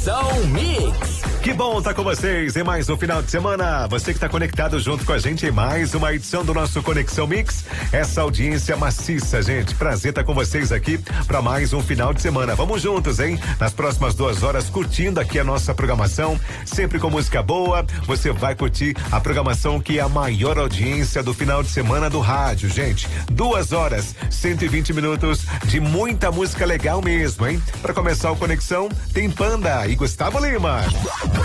Conexão Mix. Que bom estar com vocês em mais um final de semana. Você que está conectado junto com a gente em mais uma edição do nosso Conexão Mix. Essa audiência maciça, gente. Prazer estar com vocês aqui para mais um final de semana. Vamos juntos, hein? Nas próximas 2 horas, curtindo aqui a nossa programação, sempre com música boa. Você vai curtir a programação que é a maior audiência do final de semana do rádio, gente. 2 horas, 120 minutos de muita música legal mesmo, hein? Para começar o Conexão, tem Panda e Gustavo Lima.